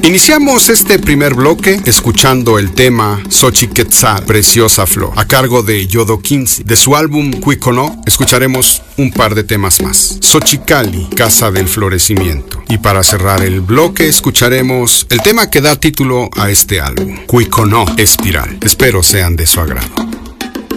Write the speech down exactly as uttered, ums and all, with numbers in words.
Iniciamos este primer bloque escuchando el tema Xochiquetzal, Preciosa Flor, a cargo de Yodo quince. De su álbum Cuiconó escucharemos un par de temas más. Xochicali, Casa del Florecimiento. Y para cerrar el bloque escucharemos el tema que da título a este álbum, Cuiconó, Espiral. Espero sean de su agrado.